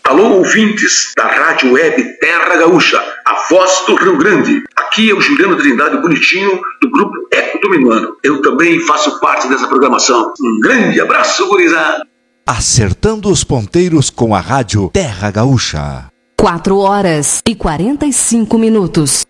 Alô, ouvintes da Rádio Web Terra Gaúcha, a voz do Rio Grande. Aqui é o Juliano Trindade Bonitinho, do grupo Eco do Minuano. Eu também faço parte dessa programação. Um grande abraço, gurizada. Acertando os ponteiros com a Rádio Terra Gaúcha. 4 horas e 45 minutos.